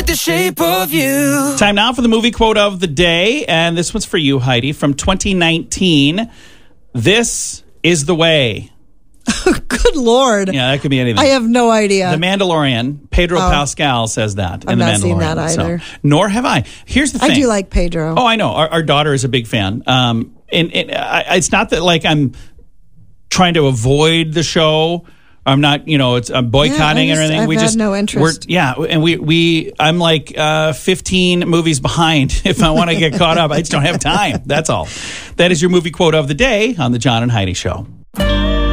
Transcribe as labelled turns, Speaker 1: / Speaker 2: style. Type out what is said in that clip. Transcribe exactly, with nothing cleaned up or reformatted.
Speaker 1: the shape of you.
Speaker 2: Time now for the movie quote of the day, and this one's for you, Heidi, from twenty nineteen. This is the way.
Speaker 3: Good Lord.
Speaker 2: Yeah, that could be anything.
Speaker 3: I have no idea.
Speaker 2: The Mandalorian, Pedro
Speaker 3: Oh.
Speaker 2: Pascal says that in
Speaker 3: I've
Speaker 2: The
Speaker 3: not
Speaker 2: Mandalorian.
Speaker 3: seen that either.
Speaker 2: So, nor have I. Here's the thing.
Speaker 3: I do like Pedro.
Speaker 2: Oh, I know. Our, our daughter is a big fan. Um, and, and I, it's not that like I'm trying to avoid the show. I'm not, you know, it's I'm boycotting
Speaker 3: Yeah, I
Speaker 2: and
Speaker 3: just-
Speaker 2: everything.
Speaker 3: I've
Speaker 2: we
Speaker 3: had
Speaker 2: just
Speaker 3: no interest.
Speaker 2: We're, yeah, and we we I'm like uh, fifteen movies behind. If I want to get caught up, I just don't have time. That's all. That is your movie quote of the day on the John and Heidi Show.